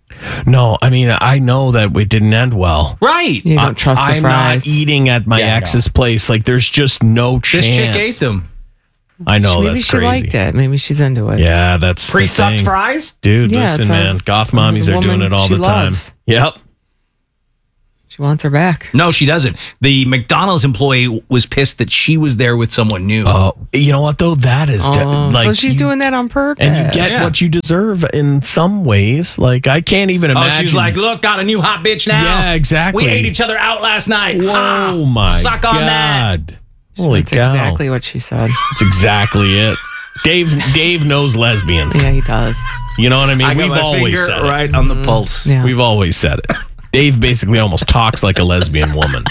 No, I mean, I know that it didn't end well. Right. You don't trust the I'm fries. not eating at my Yeah, ex's place. Like, there's just no chance. This chick ate them. I know, Maybe that's she crazy. liked it. Maybe she's into it. Yeah, that's the Pre-sucked thing. fries? Dude, Yeah, listen, it's a- man. Goth mommies the are doing woman it all she the time. loves. Yep. She wants her back. No, she doesn't. The McDonald's employee was pissed that she was there with someone new. Oh, you know what, though? That is te- Oh, like. so she's you- doing that on purpose. And you get Yeah. what you deserve in some ways. Like, I can't even Oh, imagine. she's like, look, got a new hot bitch now. Yeah, exactly. We ate each other out last night. Whoa, Ah, my Suck on that. God. Holy That's cow. exactly what she said. That's exactly it. Dave Dave knows lesbians. Yeah, he does. You know what I mean? I got We've my always finger said right it. on the pulse. Yeah. We've always said it. Dave basically almost talks like a lesbian woman.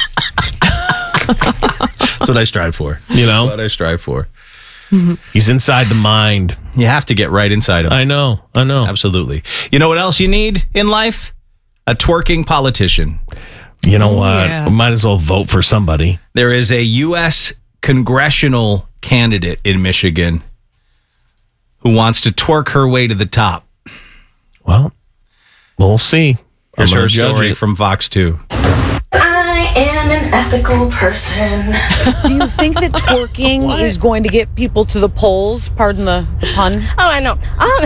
That's what I strive for. You know? That's what I strive for. He's inside the mind. You have to get right inside him. I know. I know. Absolutely. You know what else you need in life? A twerking politician. You know Oh, what? yeah. We might as well vote for somebody. There is a U S congressional candidate in Michigan who wants to twerk her way to the top. Well, we'll see. Here's I'm gonna her judge story it. from Fox two. I am an ethical person. Do you think that twerking is going to get people to the polls? Pardon the, the pun. Oh, I know.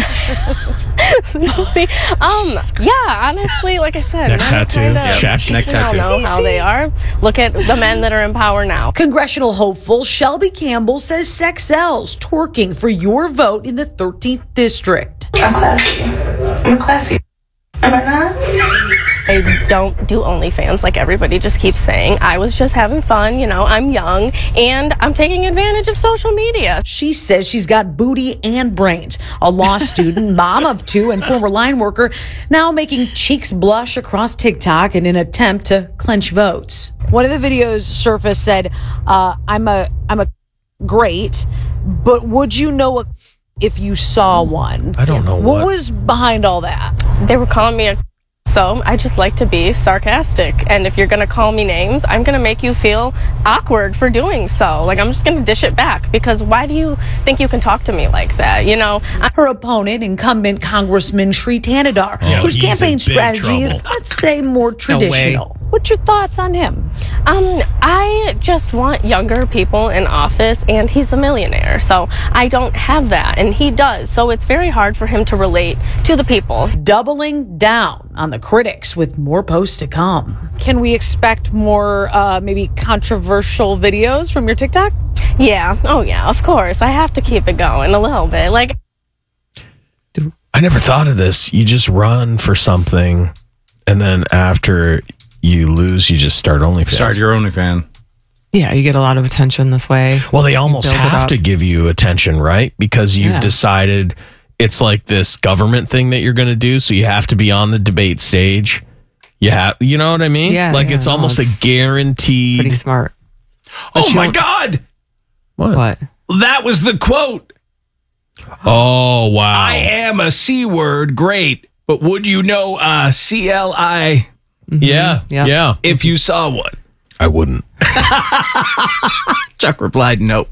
Um, um, yeah, honestly, like I said, Neck men tattoo. kinda- Yep. Check. Neck we all tattoo. know how they are. Look at the men that are in power now. Congressional hopeful Shelby Campbell says sex sells. Twerking for your vote in the thirteenth district. I'm classy. I'm classy. Am I not? I don't do OnlyFans like everybody just keeps saying. I was just having fun, you know, I'm young, and I'm taking advantage of social media. She says she's got booty and brains. A law student, mom of two, and former line worker, now making cheeks blush across TikTok in an attempt to clinch votes. One of the videos surfaced said, uh, "I'm a, I'm a great, but would you know a if you saw one?" I don't know What what. was behind all that? They were calling me a so I just like to be sarcastic. And if you're going to call me names, I'm going to make you feel awkward for doing so. Like, I'm just going to dish it back because why do you think you can talk to me like that? You know, Her opponent, incumbent Congressman Sri Tanadar, Oh, whose he's in campaign big strategy is, trouble. let's say, more traditional. What's your thoughts on him? Um, I just want younger people in office, and he's a millionaire, so I don't have that, and he does. So it's very hard for him to relate to the people. Doubling down on the critics with more posts to come. Can we expect more, uh, maybe controversial videos from your TikTok? Yeah, oh yeah, of course. I have to keep it going a little bit. Like, I never thought of this. You just run for something, and then after you lose, you just start OnlyFans. Start your OnlyFans. Yeah, you get a lot of attention this way. Well, they almost build it have up. to give you attention, right? Because you've Yeah. decided it's like this government thing that you're going to do. So you have to be on the debate stage. You have, you know what I mean? Yeah, Like yeah, it's no, almost it's a guaranteed. Pretty smart. Oh you my don't- God. What? What? That was the quote. Oh wow! I am a C word, great. But would you know uh, C L I Yeah, Yeah. yeah. if you saw one? I wouldn't. Chuck replied, nope.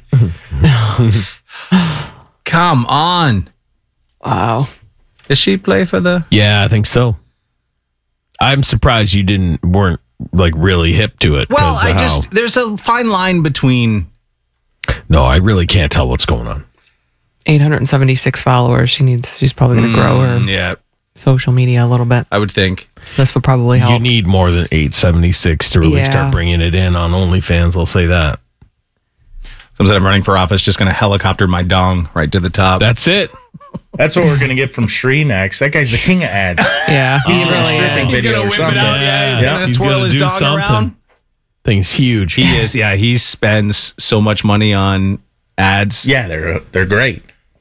Come on. Wow. Does she play for the? Yeah, I think so. I'm surprised you didn't weren't like really hip to it. Well, 'cause I of just, how- there's a fine line between. no, I really can't tell what's going on. eight hundred seventy-six followers. She needs. She's probably going to grow her Mm, yeah, social media a little bit. I would think. This would probably help. You need more than eight seventy-six to really Yeah. start bringing it in on OnlyFans. I'll say that. Someone said I'm running for office, just going to helicopter my dong right to the top. That's it. That's what we're gonna get from Shri next. That guy's the king of ads. Yeah, He's he doing a really stripping is. He's video gonna or whip something. it out. Yeah, he's Yeah. gonna He's twirl gonna his do dong something. around. Thing's huge. He is. Yeah, he spends so much money on ads. Yeah, they're they're great.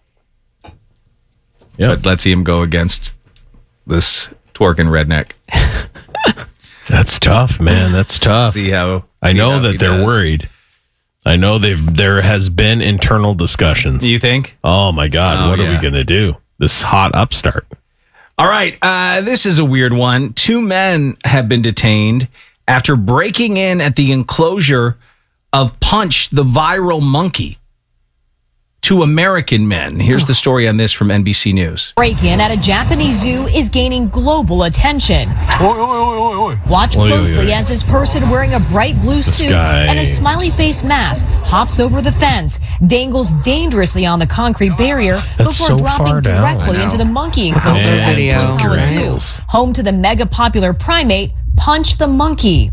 Yeah. But let's see him go against this twerking redneck. That's tough, man. That's tough. See how I see know how he that they're does. worried. I know they've there has been internal discussions. You think? Oh my God, Oh, what are yeah. we gonna do? This hot upstart. All right, uh, this is a weird one. Two men have been detained after breaking in at the enclosure of Punch, the viral monkey. to American men. Here's the story on this from N B C News. Break-in at a Japanese zoo is gaining global attention. Watch Oy, oy, closely oy. as this person wearing a bright blue This suit guy. and a smiley face mask hops over the fence, dangles dangerously on the concrete barrier That's before so dropping far down. I directly know. into the monkey Look at enclosure that at video. Fujiwara Zoo, Rails. home to the mega popular primate Punch the Monkey.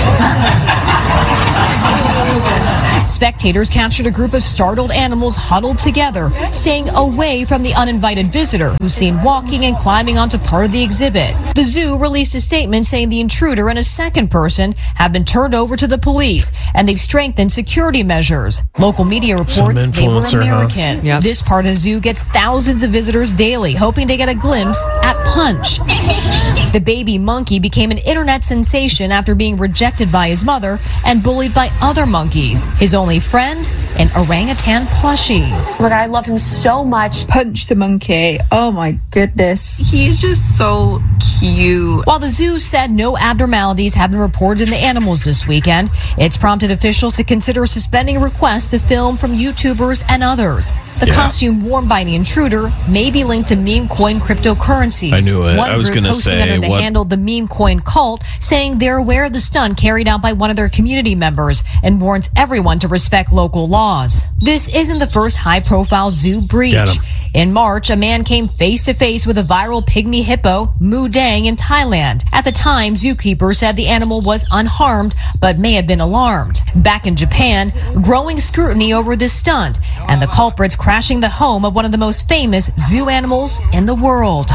Spectators captured a group of startled animals huddled together, staying away from the uninvited visitor, who's seen walking and climbing onto part of the exhibit. The zoo released a statement saying the intruder and a second person have been turned over to the police, and they've strengthened security measures. Local media reports Some they were influencer, huh? American. This part of the zoo gets thousands of visitors daily, hoping to get a glimpse at Punch. The baby monkey became an internet sensation after being rejected by his mother and bullied by other monkeys. His only friend, an orangutan plushie. Oh my God, I love him so much. Punch the monkey. Oh my goodness. He's just so cute. While the zoo said no abnormalities have been reported in the animals this weekend, it's prompted officials to consider suspending requests to film from YouTubers and others. The Yeah. costume worn by the intruder may be linked to meme coin cryptocurrencies. I knew it. One I was group gonna posting say, under the what- handle the meme coin cult, saying they're aware of the stunt carried out by one of their community members and warns everyone to respect local laws. This isn't the first high-profile zoo breach. Get 'em. In March, a man came face-to-face with a viral pygmy hippo, Mu Dang, in Thailand. At the time, zookeepers said the animal was unharmed, but may have been alarmed. Back in Japan, growing scrutiny over this stunt, and the culprits crashing the home of one of the most famous zoo animals in the world.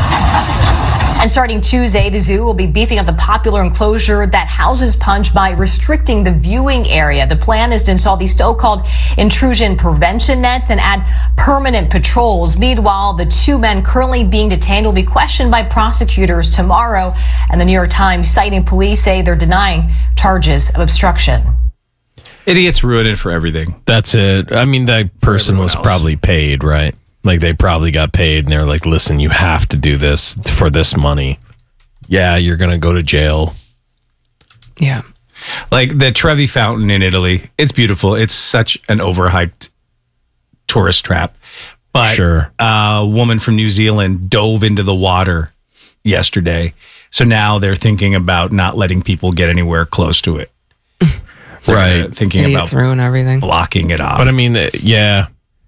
And starting Tuesday, the zoo will be beefing up the popular enclosure that houses Punch by restricting the viewing area. The plan is to install these so-called intrusion prevention nets and add permanent patrols. Meanwhile, the two men currently being detained will be questioned by prosecutors tomorrow. And the New York Times, citing police, say they're denying charges of obstruction. Idiots ruin it for everything. That's it. I mean, that person was probably paid, right? Like they probably got paid and they're like, listen, you have to do this for this money. Yeah, you're going to go to jail. Yeah. Like the Trevi Fountain in Italy. It's beautiful. It's such an overhyped tourist trap. But Sure. a woman from New Zealand dove into the water yesterday. So now they're thinking about not letting people get anywhere close to it. They're Right. uh, Thinking Idiots about ruin everything. blocking it off. But I mean, uh, yeah.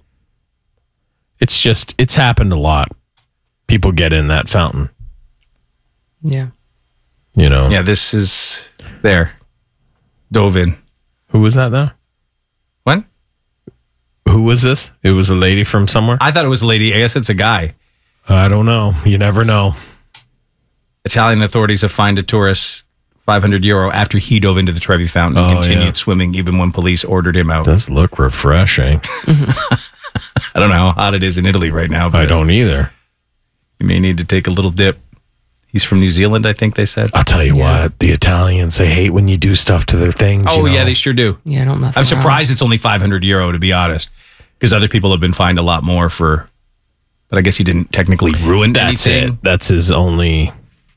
It's just, it's happened a lot. People get in that fountain, Yeah. you know? yeah, this is there. Dove in. Who was that though? When? Who was this? It was a lady from somewhere? I thought it was a lady. I guess it's a guy. I don't know. You never know. Italian authorities have fined a tourist five hundred euro after he dove into the Trevi Fountain and Oh, continued yeah. swimming even when police ordered him out. Does look refreshing. I don't know how hot it is in Italy right now. But I don't either. You may need to take a little dip. He's from New Zealand, I think they said. I'll tell you what, the Italians, they hate when you do stuff to their things. Oh, you know? yeah, they sure do. Yeah, don't mess I'm around. surprised it's only five hundred euro, to be honest, because other people have been fined a lot more for, but I guess he didn't technically ruin That's anything. it. That's his only,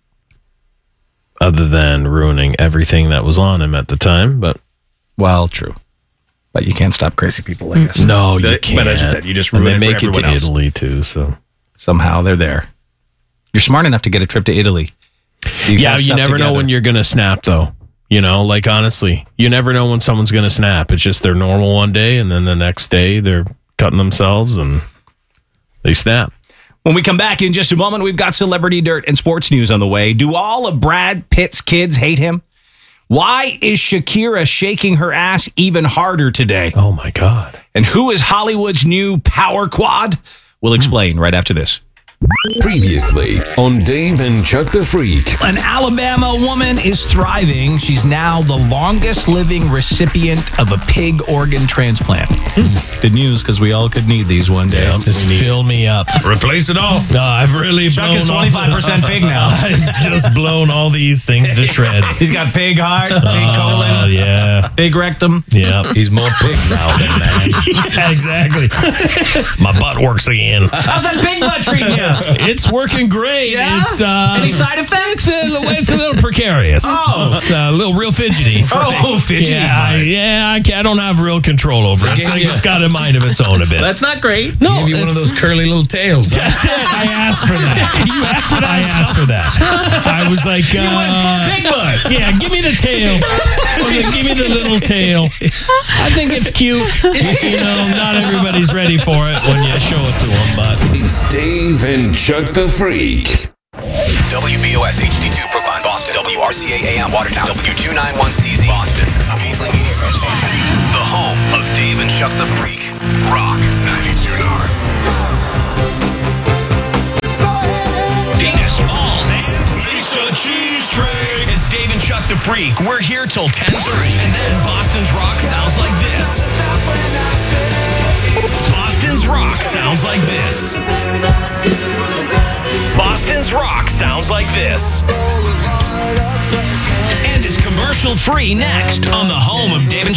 other than ruining everything that was on him at the time. But Well, true. But you can't stop crazy people, I guess. no, you But- can't. But as you said, you just And ruin they it for make it everyone to else. Italy too. So Somehow they're there. You're smart enough to get a trip to Italy. You yeah, have you stuff never know together. when you're gonna snap though. You know, like honestly, you never know when someone's gonna snap. It's just they're normal one day, and then the next day they're cutting themselves and they snap. When we come back in just a moment, we've got celebrity dirt and sports news on the way. Do all of Brad Pitt's kids hate him? Why is Shakira shaking her ass even harder today? Oh my God. And who is Hollywood's new power quad? We'll explain right after this. Previously on Dave and Chuck the Freak. An Alabama woman is thriving. She's now the longest living recipient of a pig organ transplant. Good news, because we all could need these one day. Just fill me up. Replace it all. No, I've really Chuck blown is all- twenty-five percent pig now. I've just blown all these things to shreds. He's got pig heart, pig Oh, colon, yeah. pig rectum. Yeah. He's more pig now than man. Yeah, exactly. My butt works again. How's that pig butt treating you? It's working great. Yeah? It's uh, Any side effects? It's a, it's a little precarious. Oh. It's a little real fidgety. Oh, fidgety. Yeah, I, yeah. I, can't- I don't have real control over it. So it's got a mind of its own a bit. That's not great. No, Give you one of it's- those curly little tails. huh? That's it. I asked for that. You asked for that. I asked for that. I was like, You uh, went full pig butt. Yeah, give me the tail. I was like, give me the little tail. I think it's cute. You know, not everybody's ready for it when you show it to them, but It's Dave and Chuck the Freak. W B O S H D two Brookline, Boston. W R C A A M Watertown. W two ninety-one C Z Boston. A Beasley Media Group station. The home of Dave and Chuck the Freak. Rock ninety-two point nine. Penis, balls, and Lisa Cheese Tray. It's Dave and Chuck the Freak. We're here till ten thirty. And then Boston's Rock sounds like this. Boston's Rock sounds like this. Boston's Rock sounds like this. And it's commercial free next on the home of Dave and Chuck.